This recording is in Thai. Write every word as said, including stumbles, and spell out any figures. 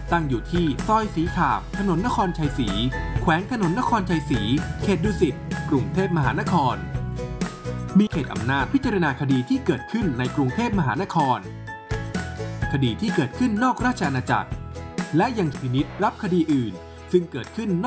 ตั้งอยู่ที่ซอยสีขาบถนนนครชัยศรีแขวงถนนนครชัยศรีเขตดุสิตกรุงเทพมหานครมีเขตอำนาจพิจารณาคดีที่เกิดขึ้นในกรุงเทพมหานครคดีที่เกิดขึ้นนอกราชอาณาจักรและยังพินิจรับคดีอื่นซึ่งเกิดขึ้น